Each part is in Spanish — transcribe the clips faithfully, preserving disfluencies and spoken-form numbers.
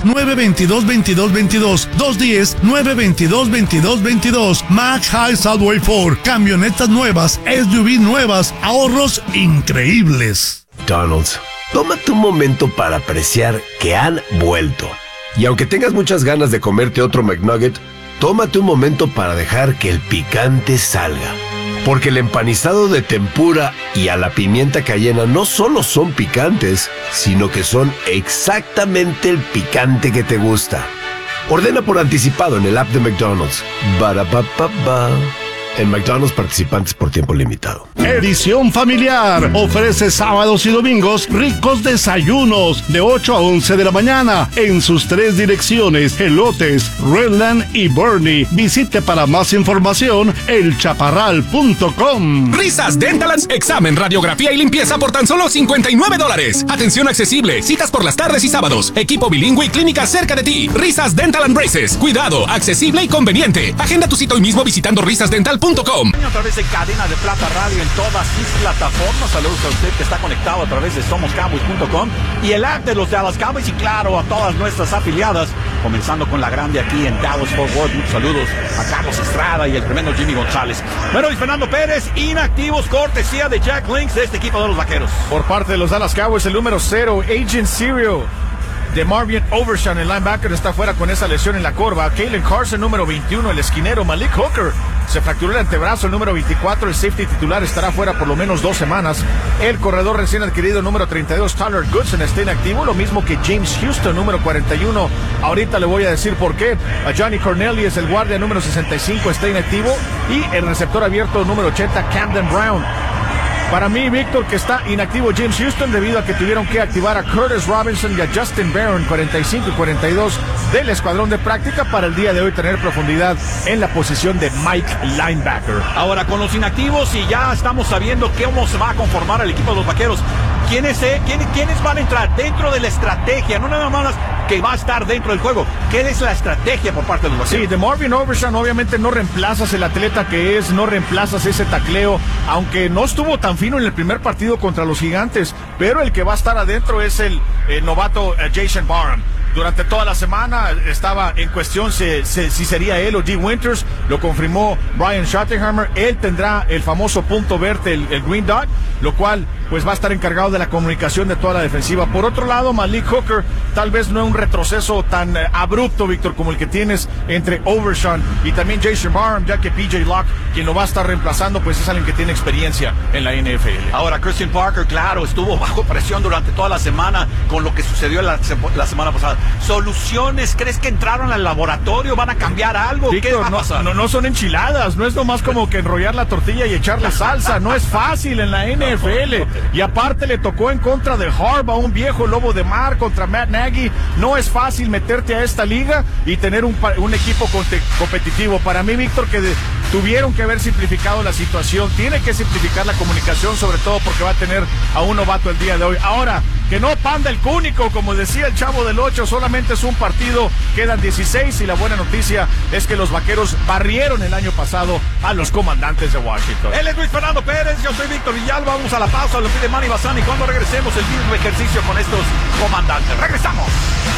nueve veintidós, veintidós, veintidós. dos diez, nueve veintidós, veintidós, veintidós. Mac High Subway Ford. Camionetas nuevas, S U V nuevas, ahorros increíbles. McDonald's, tómate un momento para apreciar que han vuelto. Y aunque tengas muchas ganas de comerte otro McNugget, tómate un momento para dejar que el picante salga. Porque el empanizado de tempura y a la pimienta cayena no solo son picantes, sino que son exactamente el picante que te gusta. Ordena por anticipado en el app de McDonald's. Ba-da-ba-ba-ba. En McDonald's, participantes por tiempo limitado. Edición familiar. Ofrece sábados y domingos ricos desayunos de ocho a once de la mañana en sus tres direcciones: Elotes, Redland y Bernie. Visite para más información el chaparral punto com. Risas Dentalance, examen, radiografía y limpieza por tan solo cincuenta y nueve dólares. Atención accesible, citas por las tardes y sábados. Equipo bilingüe y clínica cerca de ti. Risas Dental and Braces. Cuidado, accesible y conveniente. Agenda tu cita hoy mismo visitando risas dental punto com. A través de Cadena de Plata Radio en todas sus plataformas. Saludos a usted que está conectado a través de somos cowboys punto com y el app de los Dallas Cowboys, y claro, a todas nuestras afiliadas, comenzando con la grande aquí en Dallas Fort Worth. Muchos saludos a Carlos Estrada y el tremendo Jimmy González. Bueno, y Fernando Pérez, inactivos, cortesía de Jack Links de este equipo de los Vaqueros. Por parte de los Dallas Cowboys, el número cero, Agent Serial de Marvin Overshan, el linebacker, está fuera con esa lesión en la corva. Kalen Carson, número veintiuno, el esquinero. Malik Hooker se fracturó el antebrazo, el número veinticuatro, el safety titular, estará fuera por lo menos dos semanas. El corredor recién adquirido, número treinta y dos, Tyler Goodson, está inactivo, lo mismo que James Houston, número cuarenta y uno. Ahorita le voy a decir por qué. A Johnny Cornelius, el guardia, número sesenta y cinco, está inactivo. Y el receptor abierto, número ochenta, Camden Brown. Para mí, Víctor, que está inactivo James Houston debido a que tuvieron que activar a Curtis Robinson y a Justin Barron, cuarenta y cinco y cuarenta y dos, del escuadrón de práctica, para el día de hoy tener profundidad en la posición de Mike linebacker. Ahora, con los inactivos, y ya estamos sabiendo cómo se va a conformar el equipo de los Vaqueros. ¿Quiénes, eh? ¿Quiénes, ¿Quiénes van a entrar dentro de la estrategia? No nada más que va a estar dentro del juego. ¿Qué es la estrategia por parte de los Vaqueros? Sí, de Marvin Overshan obviamente no reemplazas el atleta que es, no reemplazas ese tacleo, aunque no estuvo tan fino en el primer partido contra los Gigantes, pero el que va a estar adentro es el, el novato uh, Jason Barham. Durante toda la semana estaba en cuestión si, si, si sería él o Dee Winters, lo confirmó Brian Schottenheimer. Él tendrá el famoso punto verde, el, el green dot, lo cual pues va a estar encargado de la comunicación de toda la defensiva. Por otro lado, Malik Hooker, tal vez no es un retroceso tan eh, abrupto, Víctor, como el que tienes entre Overshan y también Jason Barham, ya que P J Locke, quien lo va a estar reemplazando, pues es alguien que tiene experiencia en la N F L. Ahora, Christian Parker, claro, estuvo bajo presión durante toda la semana con lo que sucedió la, la semana pasada. Soluciones, ¿crees que entraron al laboratorio? ¿Van a cambiar algo? Víctor, ¿Qué va a pasar? No, no, no son enchiladas, no es nomás como que enrollar la tortilla y echarle salsa, no es fácil en la N F L. Y aparte le tocó en contra de Harbaugh, un viejo lobo de mar, contra Matt Nagy. No es fácil meterte a esta liga y tener un, un equipo competitivo. Para mí, Víctor, que de, tuvieron que haber simplificado la situación, tiene que simplificar la comunicación, sobre todo porque va a tener a un novato el día de hoy. Ahora, que no panda el cúnico, como decía el Chavo del Ocho, solamente es un partido, quedan dieciséis, y la buena noticia es que los Vaqueros barrieron el año pasado a los Comandantes de Washington. Él es Luis Fernando Pérez, yo soy Víctor Villalba, vamos a la pausa, lo pide Manny Bazán, y cuando regresemos el mismo ejercicio con estos Comandantes. ¡Regresamos!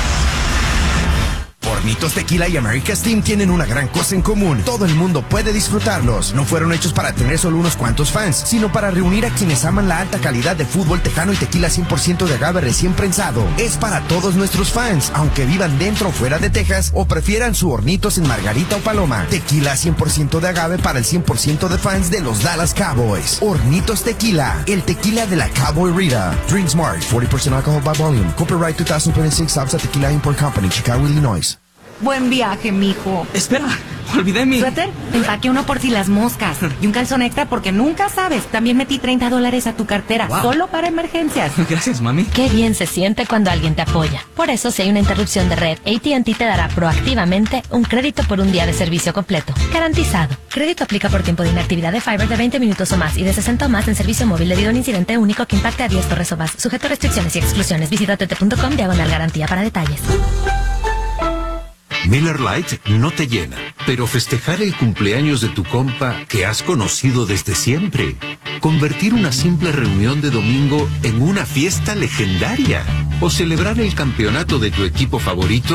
Hornitos Tequila y America's Team tienen una gran cosa en común. Todo el mundo puede disfrutarlos. No fueron hechos para tener solo unos cuantos fans, sino para reunir a quienes aman la alta calidad de fútbol tejano y tequila cien por ciento de agave recién prensado. Es para todos nuestros fans, aunque vivan dentro o fuera de Texas o prefieran su Hornitos en Margarita o Paloma. Tequila cien por ciento de agave para el cien por ciento de fans de los Dallas Cowboys. Hornitos Tequila, el tequila de la Cowboy Rita. Drink Smart, forty percent alcohol by volume. Copyright twenty twenty-six, Sabsa Tequila Import Company, Chicago, Illinois. Buen viaje, mijo. Espera, olvidé mi... ¿Suéter? Empaque uno por si las moscas. Y un calzón extra porque nunca sabes. También metí treinta dólares a tu cartera, wow, solo para emergencias. Gracias, mami. Qué bien se siente cuando alguien te apoya. Por eso, si hay una interrupción de red, A T and T te dará proactivamente un crédito por un día de servicio completo. Garantizado. Crédito aplica por tiempo de inactividad de Fiber de veinte minutos o más y de sesenta o más en servicio móvil debido a un incidente único que impacte a diez torres o más. Sujeto a restricciones y exclusiones. Visita t t punto com diagonal garantía para detalles. Miller Lite no te llena, pero festejar el cumpleaños de tu compa que has conocido desde siempre. Convertir una simple reunión de domingo en una fiesta legendaria. O celebrar el campeonato de tu equipo favorito